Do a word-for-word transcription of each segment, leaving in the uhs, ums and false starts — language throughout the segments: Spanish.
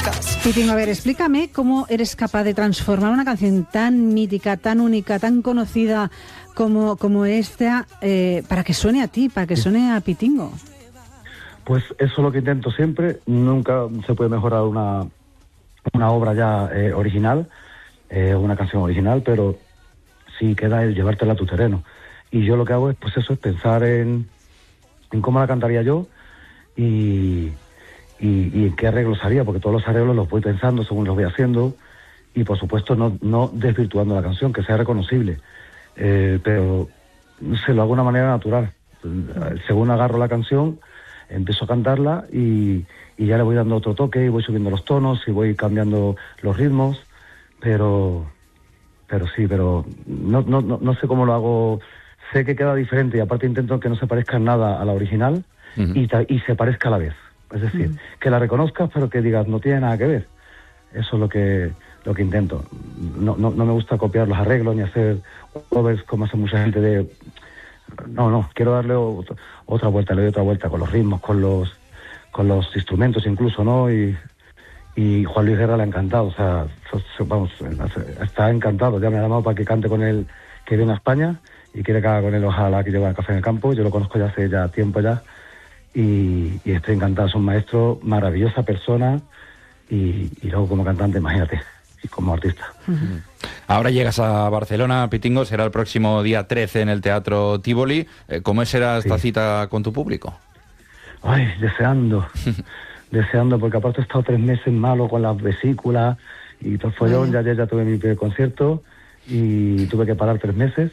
chicos. Pitingo, a ver, explícame cómo eres capaz de transformar una canción tan mítica, tan única, tan conocida como, como esta, eh, para que suene a ti, para que suene a Pitingo. Pues eso es lo que intento siempre. Nunca se puede mejorar una, una obra ya eh, original, eh, una canción original, pero sí queda el llevártela a tu terreno. Y yo lo que hago es, pues eso, es pensar en, en cómo la cantaría yo y, y, y en qué arreglos haría, porque todos los arreglos los voy pensando según los voy haciendo y, por supuesto, no, no desvirtuando la canción, que sea reconocible. Eh, pero se lo hago de una manera natural. Según agarro la canción, empiezo a cantarla y, y ya le voy dando otro toque y voy subiendo los tonos y voy cambiando los ritmos, pero pero sí, pero no, no, no, no sé cómo lo hago. Sé que queda diferente y aparte intento que no se parezca en nada a la original. Uh-huh. y, ta, y se parezca a la vez. Es decir, uh-huh. que la reconozcas pero que digas no tiene nada que ver. Eso es lo que lo que intento. No, no, no me gusta copiar los arreglos ni hacer covers como hace mucha gente de... No, no, quiero darle otra, otra vuelta, le doy otra vuelta con los ritmos, con los con los instrumentos incluso, ¿no? Y, y Juan Luis Guerra le ha encantado, o sea, vamos, está encantado. Ya me ha llamado para que cante con él, que viene a España y quiere que haga con él ojalá que lleve el café en el campo. Yo lo conozco ya hace ya tiempo ya y, y estoy encantado. Es un maestro, maravillosa persona y, y luego como cantante, imagínate, y como artista. Uh-huh. Ahora llegas a Barcelona, Pitingo, será el próximo día trece en el Teatro Tívoli. ¿Cómo será esta sí. cita con tu público? Ay, deseando, deseando, porque aparte he estado tres meses malo con las vesículas y todo el follón, uh-huh. ya, ya, ya tuve mi primer concierto y tuve que parar tres meses.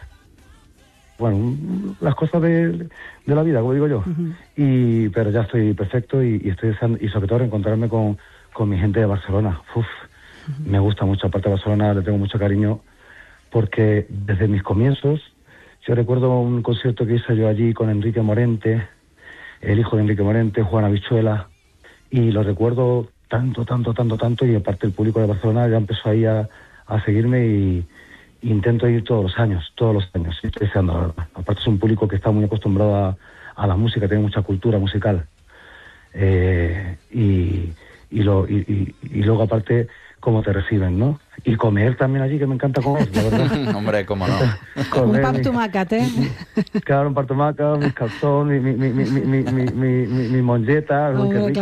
Bueno, las cosas de, de la vida, como digo yo. Uh-huh. y Pero ya estoy perfecto y, y estoy deseando, y sobre todo reencontrarme con, con mi gente de Barcelona. Uf. Me gusta mucho, aparte de Barcelona le tengo mucho cariño porque desde mis comienzos, yo recuerdo un concierto que hice yo allí con Enrique Morente, el hijo de Enrique Morente, Juan Habichuela, y lo recuerdo tanto, tanto, tanto, tanto, y aparte el público de Barcelona ya empezó ahí a, a seguirme y, y intento ir todos los años, todos los años, y estoy deseando, la verdad. Aparte es un público que está muy acostumbrado a, a la música, tiene mucha cultura musical, eh, y, y, lo, y, y, y luego aparte cómo te reciben, ¿no? Y comer también allí, que me encanta comer, la verdad. Hombre, cómo no. Un pan tomacate. Claro, un pan tomacate, mis calzones, mi, mi, mi, mi, mi, mi, mi, mi, mi monjeta, oh, qué rico.